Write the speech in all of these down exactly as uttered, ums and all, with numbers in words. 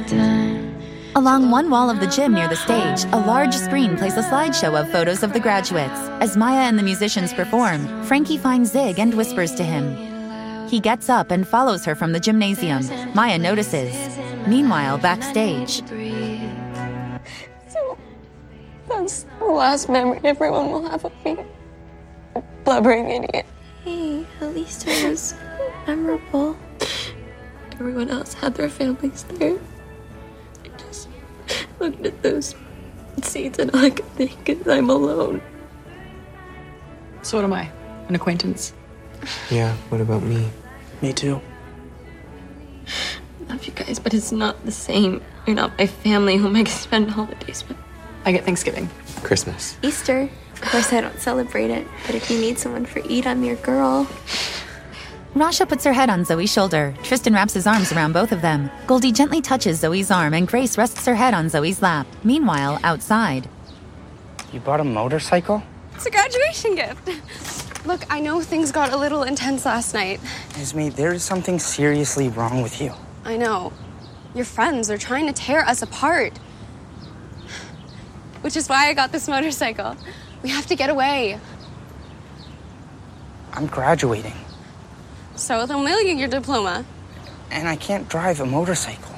Along one wall of the gym near the stage, a large screen plays a slideshow of photos of the graduates. As Maya and the musicians perform, Frankie finds Zig and whispers to him. He gets up and follows her from the gymnasium. Maya notices. Meanwhile, backstage. So, that's the last memory everyone will have of me. A blubbering idiot. Hey, at least it was memorable. Everyone else had their families there. I just looked at those seats and all I could think is I'm alone. So what am I? An acquaintance? Yeah, what about me? Me too. I love you guys, but it's not the same. You're not my family whom I can spend holidays with. I get Thanksgiving. Christmas. Easter. Of course, I don't celebrate it, but if you need someone for Eid, I'm your girl. Rasha puts her head on Zoe's shoulder. Tristan wraps his arms around both of them. Goldie gently touches Zoe's arm, and Grace rests her head on Zoe's lap. Meanwhile, outside. You bought a motorcycle? It's a graduation gift. Look, I know things got a little intense last night. Esme, there's something seriously wrong with you. I know. Your friends are trying to tear us apart. Which is why I got this motorcycle. We have to get away. I'm graduating. So then will you get your diploma? And I can't drive a motorcycle.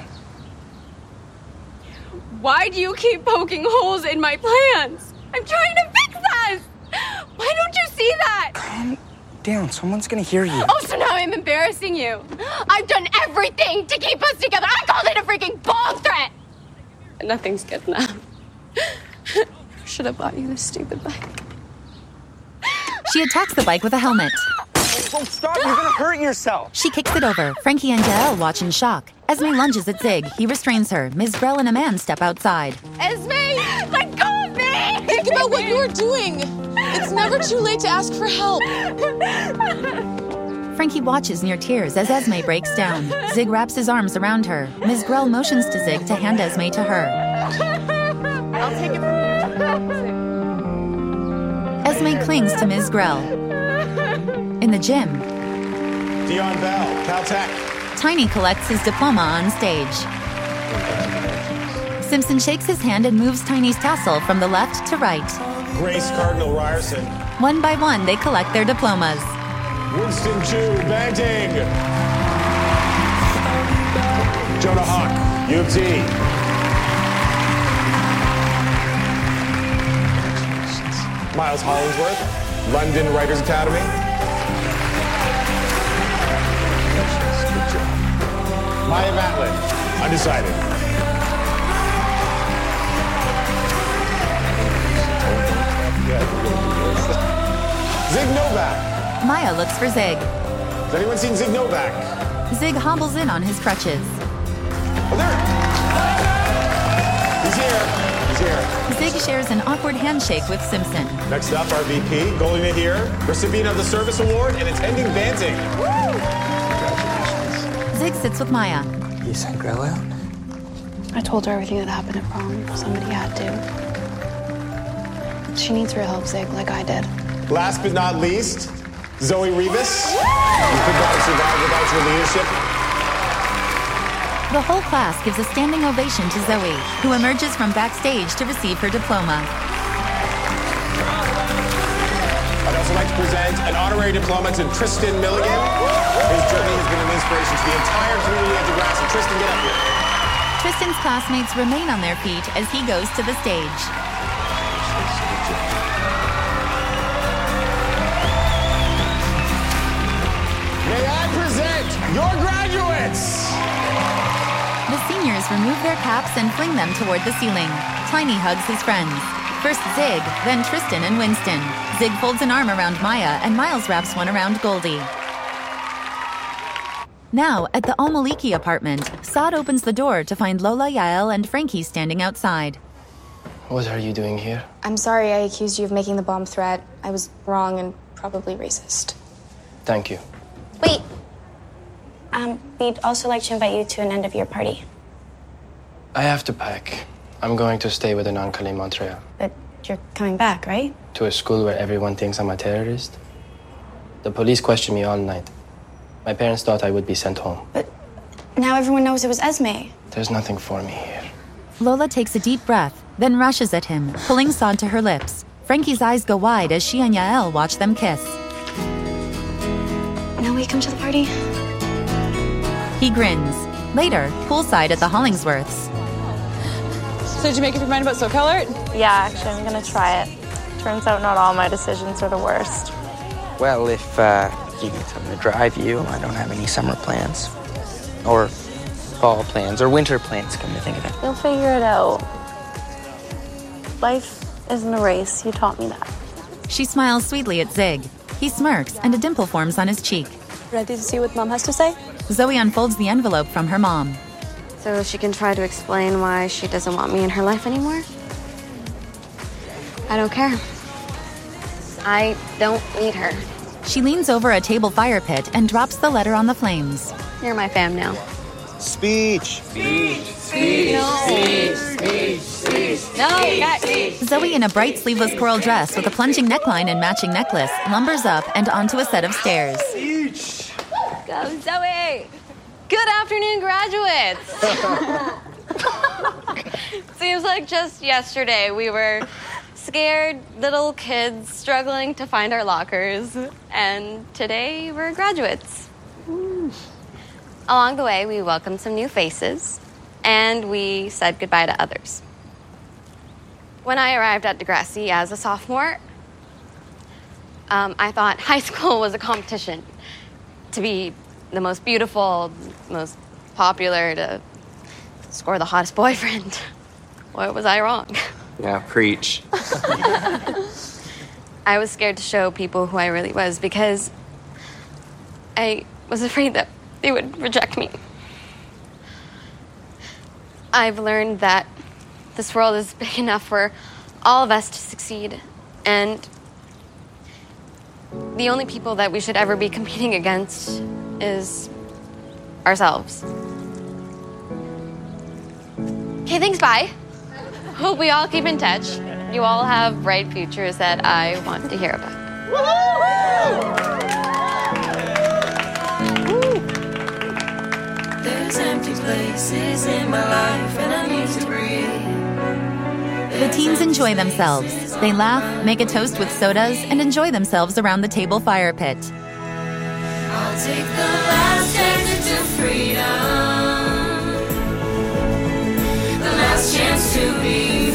Why do you keep poking holes in my plans? I'm trying to fix us! Why don't you see that? Calm down. Someone's gonna hear you. Oh, so now I'm embarrassing you. I've done everything to keep us together. I called it a freaking bomb threat. And nothing's good enough. Should have bought you this stupid bike. She attacks the bike with a helmet. Don't stop. You're gonna hurt yourself. She kicks it over. Frankie and Jael watch in shock. Esme lunges at Zig. He restrains her. Miz Grell and a man step outside. Esme, let go of me! Think about what you're doing. It's never too late to ask for help. Frankie watches near tears as Esme breaks down. Zig wraps his arms around her. Miz Grell motions to Zig to hand Esme to her. I'll take it from here. Esme clings to Miz Grell. In the gym, Dion Bell, Caltech. Tiny collects his diploma on stage. Simpson shakes his hand and moves Tiny's tassel from the left to right. Grace Cardinal Ryerson. One by one, they collect their diplomas. Winston Chu, Banting. Jonah Hawk, U of T. Miles Hollingsworth, London Writers Academy. Maya Matlin, undecided. Zig Novak. Maya looks for Zig. Has anyone seen Zig Novak? Zig hobbles in on his crutches. Oh, there. He's here. He's here. Zig shares an awkward handshake with Simpson. Next up, our V P, Goldie Nahir, recipient of the Service Award and attending Banting. Zig sits with Maya. You sent Grell out? I told her everything that happened at prom. Somebody had to. She needs real help, Zig, like I did. Last but not least, Zoe Rivas. You could not have survived without your leadership. The whole class gives a standing ovation to Zoe, who emerges from backstage to receive her diploma. I'd also like to present an honorary diploma to Tristan Milligan. His journey has been an inspiration to the entire community of Degrassi. Tristan, get up here. Tristan's classmates remain on their feet as he goes to the stage. May I present your graduates? The seniors remove their caps and fling them toward the ceiling. Tiny hugs his friends. First Zig, then Tristan and Winston. Zig folds an arm around Maya, and Miles wraps one around Goldie. Now, at the Al-Maliki apartment, Saad opens the door to find Lola, Yael, and Frankie standing outside. What are you doing here? I'm sorry I accused you of making the bomb threat. I was wrong and probably racist. Thank you. Wait. Um, we'd also like to invite you to an end-of-year party. I have to pack. I'm going to stay with an uncle in Montreal. But you're coming back, right? To a school where everyone thinks I'm a terrorist. The police questioned me all night. My parents thought I would be sent home. But Now everyone knows it was Esme. There's nothing for me here. Lola takes a deep breath, then rushes at him, pulling Saad to her lips. Frankie's eyes go wide as she and Yael watch them kiss. Now we come to the party? He grins. Later, poolside at the Hollingsworths. So did you make up your mind about SoCal art? Yeah, actually, I'm gonna try it. Turns out not all my decisions are the worst. Well, if uh, you need someone to drive you, I don't have any summer plans. Or fall plans, or winter plans, come to think of it. You'll figure it out. Life isn't a race. You taught me that. She smiles sweetly at Zig. He smirks, and a dimple forms on his cheek. Ready to see what Mom has to say? Zoe unfolds the envelope from her mom. So she can try to explain why she doesn't want me in her life anymore? I don't care. I don't need her. She leans over a table fire pit and drops the letter on the flames. You're my fam now. Speech. Speech. Speech. No. Speech. Speech. Speech. No, speech. Zoe, in a bright sleeveless coral dress with a plunging neckline and matching necklace, lumbers up and onto a set of stairs. Speech. Go, Zoe! Good afternoon, graduates! Seems like just yesterday we were scared little kids struggling to find our lockers, and today we're graduates. Mm. Along the way, we welcomed some new faces, and we said goodbye to others. When I arrived at Degrassi as a sophomore, um, I thought high school was a competition to be the most beautiful, most popular, to score the hottest boyfriend. Or was I wrong? Yeah, preach. I was scared to show people who I really was because I was afraid that they would reject me. I've learned that this world is big enough for all of us to succeed, and the only people that we should ever be competing against is ourselves. Okay, thanks, bye. Hope we all keep in touch. You all have bright futures that I want to hear about. There's empty places in my life and I need to breathe. The teens enjoy themselves. They laugh, make a toast with sodas, and enjoy themselves around the table fire pit. I'll take the last chance into freedom, the last chance to be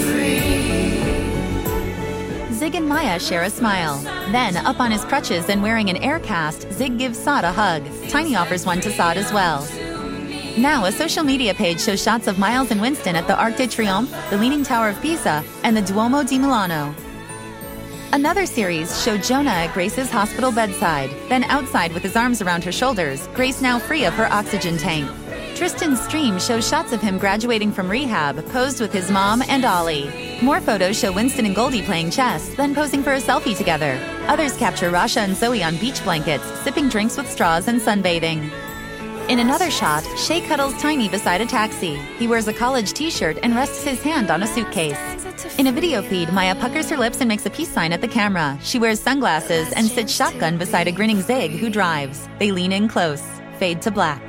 free. Zig and Maya share a smile. Then, up on his crutches and wearing an air cast, Zig gives Saad a hug. Tiny offers one to Saad as well. Now, a social media page shows shots of Miles and Winston at the Arc de Triomphe, the Leaning Tower of Pisa, and the Duomo di Milano. Another series showed Jonah at Grace's hospital bedside, then outside with his arms around her shoulders, Grace now free of her oxygen tank. Tristan's stream shows shots of him graduating from rehab, posed with his mom and Ollie. More photos show Winston and Goldie playing chess, then posing for a selfie together. Others capture Rasha and Zoe on beach blankets, sipping drinks with straws and sunbathing. In another shot, Shay cuddles Tiny beside a taxi. He wears a college t-shirt and rests his hand on a suitcase. In a video feed, Maya puckers her lips and makes a peace sign at the camera. She wears sunglasses and sits shotgun beside a grinning Zig who drives. They lean in close. Fade to black.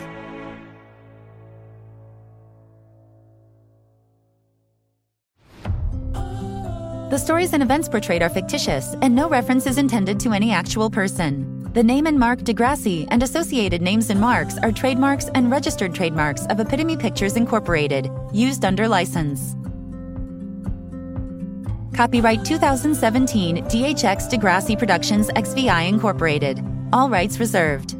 The stories and events portrayed are fictitious, and no reference is intended to any actual person. The name and mark Degrassi and associated names and marks are trademarks and registered trademarks of Epitome Pictures Incorporated, used under license. Copyright two thousand seventeen D H X Degrassi Productions X V I Incorporated. All rights reserved.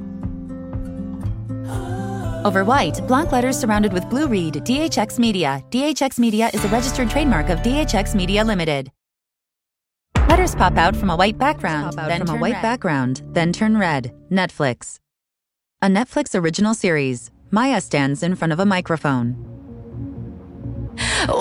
Over white, block letters surrounded with blue read D H X Media. D H X Media is a registered trademark of D H X Media Limited. Letters pop out from a white background, then from a white background, then turn red. Netflix. A Netflix original series. Maya stands in front of a microphone.